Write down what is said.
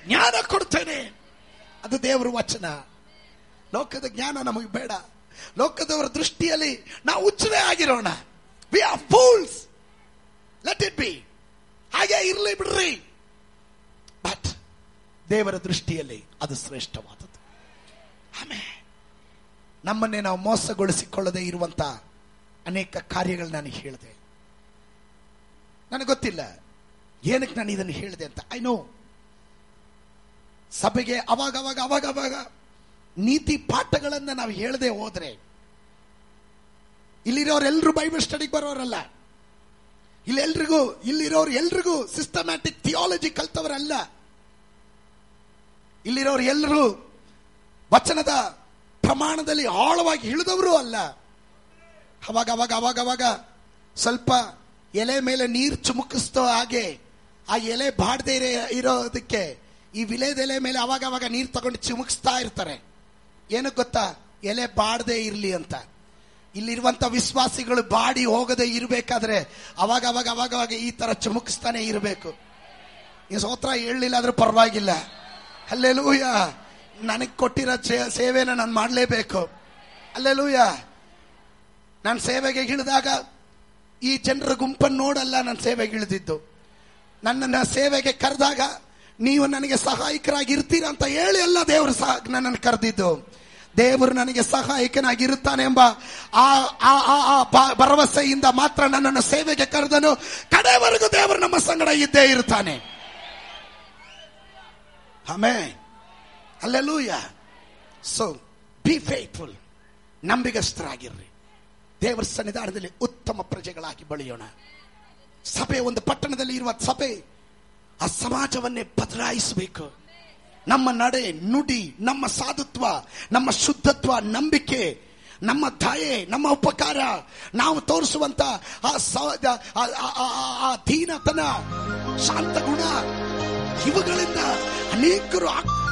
ಜ್ಞಾನ ಕೊಡ್ತೇನೆ. ಅದು ದೇವರ ವಚನ. ಲೋಕದ ಜ್ಞಾನ ನಮಗೆ ಬೇಡ. ಲೋಕದವರ ದೃಷ್ಟಿಯಲ್ಲಿ ನಾವು ಹುಚ್ಚರೇ ಆಗಿರೋಣ. We are fools. Let it be. ಹಾಗೆ ಇರಲಿ ಬಿಡ್ರಿ. ಬಟ್ ದೇವರ ದೃಷ್ಟಿಯಲ್ಲಿ ಅದು ಶ್ರೇಷ್ಠವಾದದ್ದು. ಆಮೇಲೆ ನಮ್ಮನ್ನೇ ನಾವು ಮೋಸಗೊಳಿಸಿಕೊಳ್ಳದೆ ಇರುವಂತ ಅನೇಕ ಕಾರ್ಯಗಳು ನಾನು ಹೇಳಿದೆ. ನನಗೆ ಗೊತ್ತಿಲ್ಲ ಏನಕ್ಕೆ ನಾನು ಇದನ್ನು ಹೇಳಿದೆ ಅಂತ. ಐ ನೋ ಸಭೆಗೆ ಅವಾಗ ನೀತಿ ಪಾಠಗಳನ್ನ ನಾವು ಹೇಳದೆ ಹೋದ್ರೆ, ಇಲ್ಲಿರೋರೆಲ್ಲರೂ ಬೈಬಲ್ ಸ್ಟಡಿಗೆ ಬರೋರಲ್ಲ, ಇಲ್ಲಿರೋರು ಎಲ್ರಿಗೂ ಸಿಸ್ಟಮ್ಯಾಟಿಕ್ ಥಿಯಾಲಜಿ ಕಲ್ತವರಲ್ಲ, ಇಲ್ಲಿರೋರು ಎಲ್ಲರೂ ವಚನದ ಪ್ರಮಾಣದಲ್ಲಿ ಆಳವಾಗಿ ಇಳಿದವರು ಅಲ್ಲ. ಅವಾಗ ಸ್ವಲ್ಪ ಎಲೆ ಮೇಲೆ ನೀರು ಚುಮುಕಿಸ್ತೋ ಹಾಗೆ ಆ ಎಲೆ ಬಾಡದೆ ಇರೋದಕ್ಕೆ ಈ ವಿಲೇದೆಲೆ ಮೇಲೆ ಅವಾಗ ನೀರು ತಗೊಂಡು ಚಿಮುಕಿಸ್ತಾ ಇರ್ತಾರೆ. ಏನಕ್ಕೆ ಗೊತ್ತಾ? ಎಲೆ ಬಾಡದೆ ಇರಲಿ ಅಂತ. ಇಲ್ಲಿರುವಂತ ವಿಶ್ವಾಸಿಗಳು ಬಾಡಿ ಹೋಗದೆ ಇರಬೇಕಾದ್ರೆ ಅವಾಗ ಈ ತರ ಚುಮುಕಿಸ್ತಾನೆ ಇರಬೇಕು. ಈ ಸ್ತೋತ್ರ ಹೇಳಲಿಲ್ಲ ಆದ್ರೂ ಪರವಾಗಿಲ್ಲ. ಹಲ್ಲೆಲೂಯ. ನನಗೆ ಕೊಟ್ಟಿರೋ ಸೇವೆನ ನಾನು ಮಾಡಲೇಬೇಕು. ಹಲ್ಲೆಲೂಯ. ನಾನು ಸೇವೆಗೆ ಇಳಿದಾಗ ಈ ಜನರ ಗುಂಪನ್ನು ನೋಡಲ್ಲ ನಾನು ಸೇವೆಗೆ ಇಳಿದಿದ್ದು. ನನ್ನನ್ನು ಸೇವೆಗೆ ಕರೆದಾಗ ನೀವು ನನಗೆ ಸಹಾಯಕರಾಗಿ ಇರ್ತೀರಾ ಅಂತ ಹೇಳಿ ಅಲ್ಲ ದೇವರು ನನ್ನನ್ನು ಕರೆದಿದ್ದು. ದೇವರು ನನಗೆ ಸಹಾಯಕನಾಗಿರುತ್ತಾನೆ ಎಂಬ ಆ ಭರವಸೆಯಿಂದ ಮಾತ್ರ ನನ್ನನ್ನು ಸೇವೆಗೆ ಕರೆದನು. ಕಡೆವರೆಗೂ ದೇವರು ನಮ್ಮ ಸಂಗಡ ಇದ್ದೇ ಇರ್ತಾನೆ. Amen. Hallelujah. So B faithful. ನಂಬಿಗಸ್ತರಾಗಿರ್ರಿ. ದೇವರ ಸನ್ನಿಧಾನದಲ್ಲಿ ಉತ್ತಮ ಪ್ರಜೆಗಳಾಗಿ ಬೆಳೆಯೋಣ. ಸಭೆ, ಒಂದು ಪಟ್ಟಣದಲ್ಲಿ ಇರುವ ಸಭೆ ಆ ಸಮಾಜವನ್ನೇ ಬದಲಾಯಿಸಬೇಕು. ನಮ್ಮ ನಡೆ, ನುಡಿ, ನಮ್ಮ ಸಾಧುತ್ವ, ನಮ್ಮ ಶುದ್ಧತ್ವ, ನಂಬಿಕೆ, ನಮ್ಮ ದಯೆ, ನಮ್ಮ ಉಪಕಾರ, ನಾವು ತೋರಿಸುವಂತ ಆ ದೀನತನ, ಶಾಂತ ಗುಣ, ಇವುಗಳಿಂದ ಅನೇಕರು